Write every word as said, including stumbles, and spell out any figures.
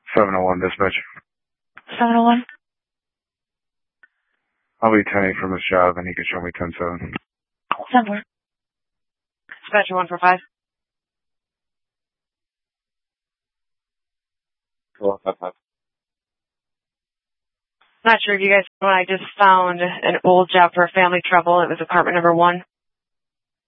seven oh one dispatch. seven oh one? I'll be ten eight from his job, and he can show me ten seven. Somewhere. Dispatcher one four five. Cool, five five. Not sure if you guys know, I just found an old job for family trouble. It was apartment number one.